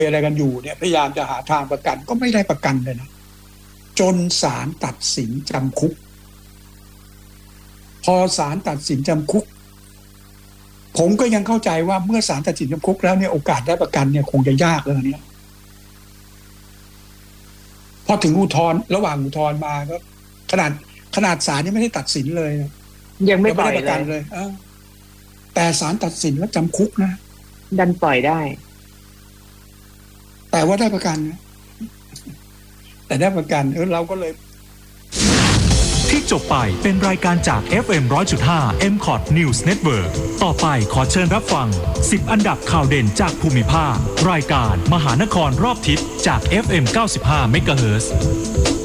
อะไรกันอยู่เนี่ยพยายามจะหาทางประกันก็ไม่ได้ประกันเลยนะจนศาลตัดสินจำคุกพอศาลตัดสินจำคุกผมก็ยังเข้าใจว่าเมื่อศาลตัดสินจำคุกแล้วเนี่ยโอกาสได้ประกันเนี่ยคงจะยากเลยเนี่ยพอถึงอุทธรณ์ระหว่างอุทธรณ์มาก็ขนาดศาลยังไม่ได้ตัดสินเลยยังไม่ได้ประกันเลยแต่ศาลตัดสินแล้วจำคุกนะดันปล่อยได้แต่ว่าได้ประกันนะแต่ได้ประกันเราก็เลยที่จบไปเป็นรายการจาก FM 100.5 MCOT News Network ต่อไปขอเชิญรับฟัง10อันดับข่าวเด่นจากภูมิภาครายการมหานครรอบทิศจาก FM 95 MHz